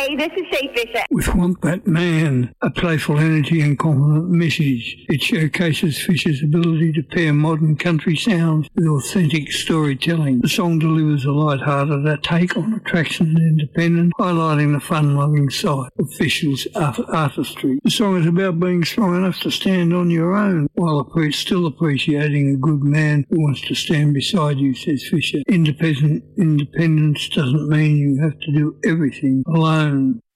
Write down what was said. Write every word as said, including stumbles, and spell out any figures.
Hey, this is Shay Fisher. With Want That Man, a playful energy and confident message, it showcases Fisher's ability to pair modern country sounds with authentic storytelling. The song delivers a light-hearted take on attraction and independence, highlighting the fun-loving side of Fisher's artistry. The song is about being strong enough to stand on your own, while still appreciating a good man who wants to stand beside you, says Fisher. Independent, independence doesn't mean you have to do everything alone.